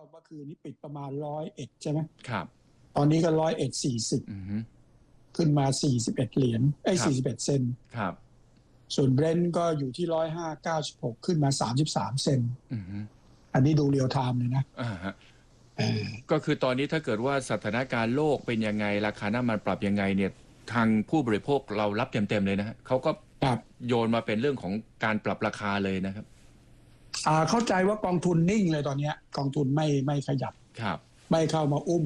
เมื่อคืนนี้ปิดประมาณ101ใช่ไหมครับตอนนี้ก็101.40ขึ้นมา41 เหรียญ41 เซนต์ครับส่วนเบรนท์ก็อยู่ที่105.96ขึ้นมา33 เซนต์อันนี้ดูเรียลไทม์เลยนะก็คือตอนนี้ถ้าเกิดว่าสถานการณ์โลกเป็นยังไงราคาน้ำมันปรับยังไงเนี่ยทางผู้บริโภคเรารับเต็มๆเลยนะฮะเขาก็โยนมาเป็นเรื่องของการปรับราคาเลยนะครับเข้าใจว่ากองทุนนิ่งเลยตอนนี้กองทุนไม่ขยับครับไม่เข้ามาอุ้ม